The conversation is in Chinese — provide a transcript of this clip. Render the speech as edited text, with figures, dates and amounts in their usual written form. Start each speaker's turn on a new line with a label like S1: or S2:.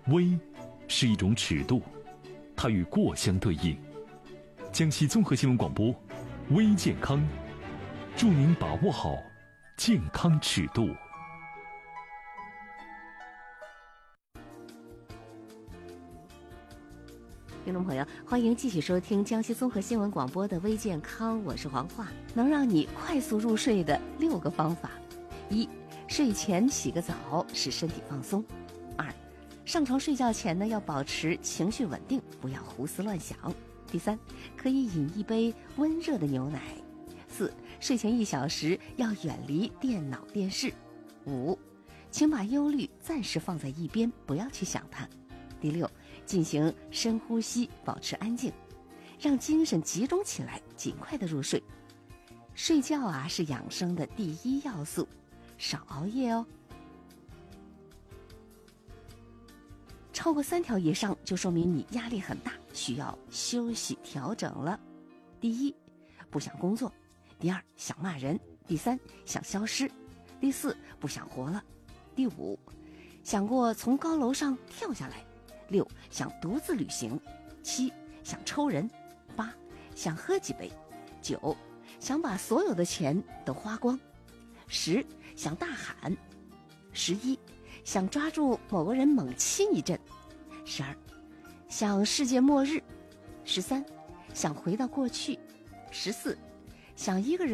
S1: 微是一种尺度，它与过相对应。江西综合新闻广播，微健康，祝您把握好健康尺度。
S2: 听众朋友，欢迎继续收听江西综合新闻广播的微健康，我是黄华。能让你快速入睡的6个方法：一、睡前洗个澡，使身体放松；二、上床睡觉前呢，要保持情绪稳定，不要胡思乱想；第三，可以饮一杯温热的牛奶；四、睡前1小时要远离电脑电视；五、请把忧虑暂时放在一边，不要去想它；第六，进行深呼吸，保持安静，让精神集中起来，尽快的入睡。睡觉啊，是养生的第一要素，少熬夜哦。超过3条以上，就说明你压力很大，需要休息调整了。第一，不想工作；第二，想骂人；第三，想消失；第四，不想活了；第五，想过从高楼上跳下来；6想独自旅行；7想抽人；8想喝几杯；9想把所有的钱都花光；10想大喊；11想抓住某个人猛亲一阵；12想世界末日；13想回到过去；14想一个人